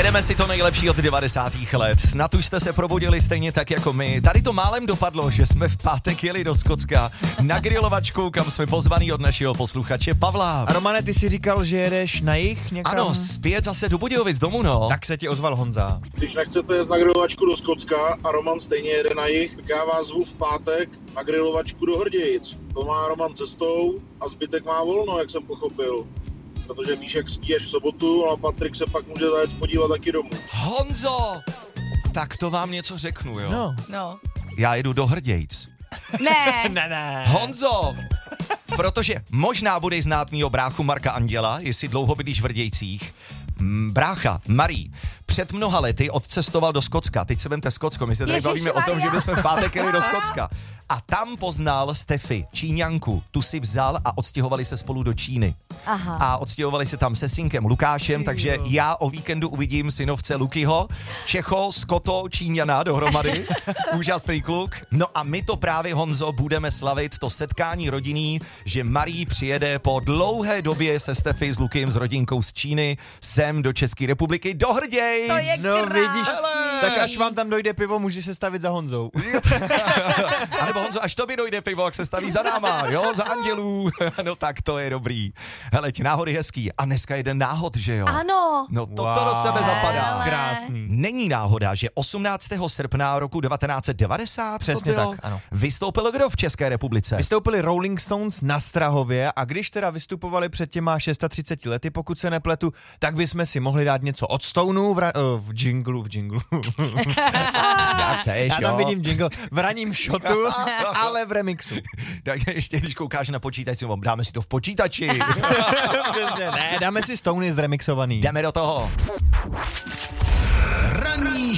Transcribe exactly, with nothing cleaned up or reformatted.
Jedeme si to nejlepší od devadesátých let. Snad už jste se probudili stejně tak jako my. Tady to málem dopadlo, že jsme v pátek jeli do Skotska na grilovačku, kam jsme pozvaný od našeho posluchače Pavla. A Romane, ty si říkal, že jedeš na jih někam? Ano, zpět zase do Budějovic domů, no. Tak se ti ozval Honza. Když nechcete jet na grilovačku do Skotska a Roman stejně jede na jih, tak já vás zvu v pátek na grilovačku do Hrdějic. To má Roman cestou a zbytek má volno, jak jsem pochopil. Protože Míšek spí až v sobotu a Patrik se pak může zajet podívat taky domů. Honzo! Tak to vám něco řeknu, jo? No. No. Já jedu do Hrdějic. Ne. Ne, ne. Honzo! Protože možná budeš znát mýho bráchu Marka Anděla, jestli dlouho bydlíš v Hrdějcích. M, brácha, Marí, před mnoha lety odcestoval do Skotska. Teď se vemte Skotsko, my se tady bavíme o tom, že bychom v pátek jeli do Skotska. A tam poznal Stefy, Číňanku, tu si vzal a odstěhovali se spolu do Číny. Aha. A odstěhovali se tam se synkem Lukášem, takže já o víkendu uvidím synovce Lukyho, Čecho, Skoto, Číňana dohromady. Úžasný kluk. No a my to právě, Honzo, budeme slavit to setkání rodinný, že Marí přijede po dlouhé době se Stefy s Lukym, s rodinkou z Číny, sem do České republiky, do Hrdějc. To je No vidíš, Hele. tak až vám tam dojde pivo, můžeš se stavit za Honzou. A nebo Honzo, až tobě dojde pivo, jak se staví za náma, jo, za andělů. No tak to je dobrý. Hele, ti náhody hezký. A dneska jeden náhod, že jo? Ano. No to, Wow. to do sebe zapadá. Hele. Krásný. Není náhoda, že osmnáctého srpna roku devatenáct set devadesát Přesně to bylo, tak, ano. vystoupil kdo v České republice? Vystoupili Rolling Stones na Strahově a když teda vystupovali před těma třiceti šesti lety, pokud se nepletu, tak bychom si mohli dát něco od Stonů v, ra- uh, v jinglu, v jinglu. Já chceš, Já tam jo? vidím jingle v raním shotu, ale v remixu. Tak ještě, když koukáš na počítač, si vám dáme si to v počítači. Přesně, ne, dáme si Stony zremixovaný. Jdeme do toho.